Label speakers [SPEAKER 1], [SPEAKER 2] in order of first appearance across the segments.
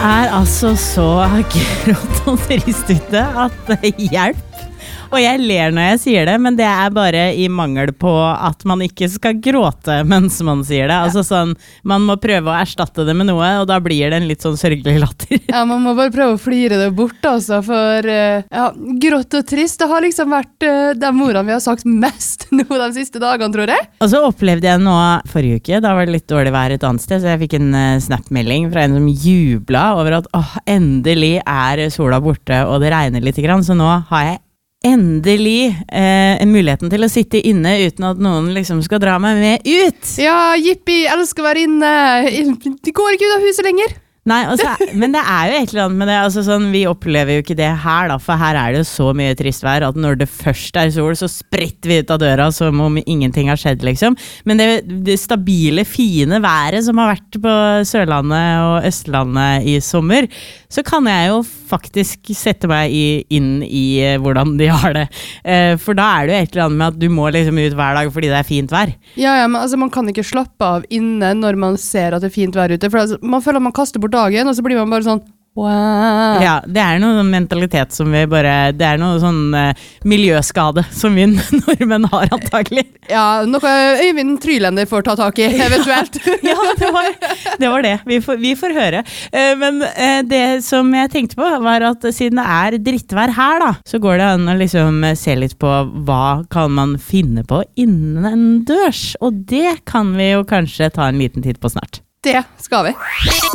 [SPEAKER 1] altså så grått og trist ute at hjelp. Og jeg ler når jeg sier det, men det bare i mangel på at man ikke skal gråte mens man sier det. Altså sånn, man må prøve å erstatte det med noe, og da blir det en litt sånn sørgelig latter.
[SPEAKER 2] Ja, man må bare prøve å flire det bort, altså, for grått og trist, det har liksom vært de ordene vi har sagt mest nå de siste dagene, tror jeg.
[SPEAKER 1] Og så opplevde jeg nå forrige uke, da var det litt dårlig vær et annet sted, så jeg fikk en snap-melding fra en som jublet over at endelig sola borte, og det regner litt grann, så nå har jeg endelig muligheten til å sitte inne uten at noen liksom skal dra meg med ut.
[SPEAKER 2] Ja, jippi, elsker å være inne. De går ikke ut av huset lenger.
[SPEAKER 1] Nei, altså, men det jo et eller annet med det, altså sånn, vi opplever jo ikke det her da, for her det jo så mye trist vær, at når det først sol, så spretter vi ut av døra som om ingenting har skjedd, liksom. Men det stabile, fine været som har vært på Sørlandet og Østlandet i sommer, så kan jeg jo faktisk sette meg inn i hvordan de har det. For da det jo et eller annet med at du må liksom ut hver dag fordi det fint vær.
[SPEAKER 2] Ja, men altså, man kan ikke slappe av inne når man ser at det fint vær ute, for altså, man føler at man kaster bort dagen, og så blir man bare sånn wow.
[SPEAKER 1] Ja, det noe mentalitet som vi bare, det noe sånn miljøskade som vi nordmenn har antagelig.
[SPEAKER 2] Ja, noe Øyvind Trylender får ta tak i, eventuelt.
[SPEAKER 1] Ja, det var det. Vi får høre. Men det som jeg tenkte på var at siden det drittvær her da, så går det an å liksom se litt på hva kan man finne på innendørs, og det kan vi jo kanskje ta en liten tid på snart.
[SPEAKER 2] Det skal vi.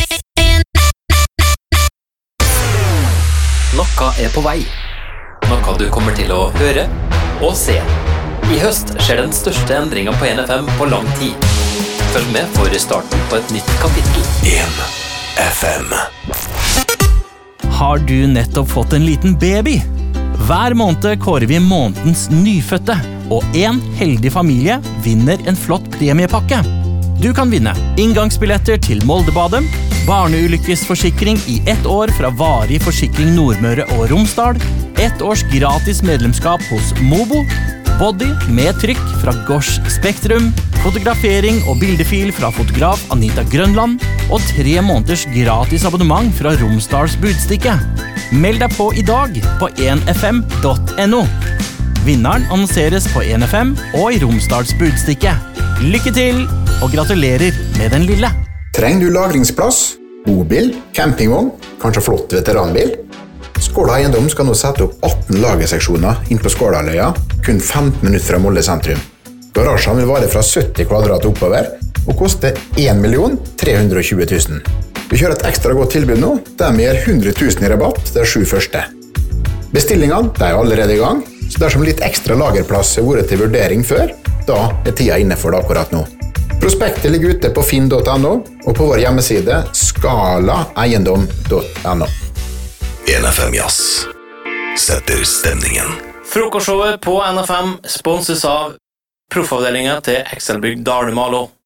[SPEAKER 3] Noe på vei. Noe du kommer til å høre og se. I høst skjer den største endringen på NFM på lang tid. Følg med for starten på et nytt kapittel.
[SPEAKER 4] 1FM.
[SPEAKER 5] Har du nettopp fått en liten baby? Hver måned kårer vi månedens nyfødte, og en heldig familie vinner en flott premiepakke. Du kan vinne inngangsbilletter til Moldebadet, barneulykkesforsikring i 1 år fra Varig Forsikring Nordmøre og Romsdal, 1 års gratis medlemskap hos Mobo, body med trykk fra Gosh Spektrum, fotografering og bildefil fra fotograf Anita Grønland, og 3 måneders gratis abonnement fra Romsdals Budstikke. Meld deg på i dag på 1fm.no. Vinneren annonseres på 1FM og i Romsdals Budstikke. Lykke til, og gratulerer med den lille.
[SPEAKER 6] Trenger du lagringsplass, bobil, campingvogn, kanskje flott veteranbil? Skåla Eiendom skal nå sette opp 18 lagerseksjoner inn på Skålaløya, kun 15 minutter fra Molde sentrum. Garasjen vil vare fra 70 kvadrat oppover, og koste 1.320 000. Vi kjører et ekstra godt tilbud nå, der vi gir 100 000 i rabatt de 7 første. Bestillingene allerede i gang, så dersom litt ekstra lagerplass har vært til vurdering før, da tida inne for det akkurat nå. Prospektet ligger ute på finn.no og på vår hjemmeside skalaeiendom.no.
[SPEAKER 4] 1FM Jazz setter stemningen.
[SPEAKER 3] Frokostshowet på NFM sponses av proffavdelingen til Excelbygg Dalumalo.